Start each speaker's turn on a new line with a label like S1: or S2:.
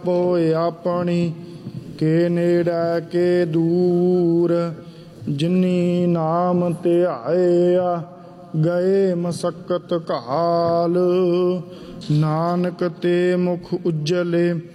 S1: ਹੋਏ ਆਪਣੀ ਕੇ ਨੇੜੇ ਕੇ ਦੂਰ, ਜਿਨੀ ਨਾਮ ਧਿਆਇਆ ਗਏ ਮਸਕਤ ਘਾਲ। ਨਾਨਕ ਤੇ ਮੁਖ ਉਜਲੇ